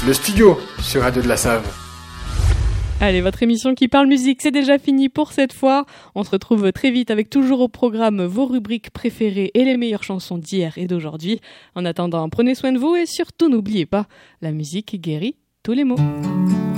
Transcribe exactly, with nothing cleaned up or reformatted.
Le studio sur Radio de la Save. Allez, votre émission qui parle musique, c'est déjà fini pour cette fois. On se retrouve très vite avec toujours au programme vos rubriques préférées et les meilleures chansons d'hier et d'aujourd'hui. En attendant, prenez soin de vous et surtout n'oubliez pas, la musique guérit tous les maux.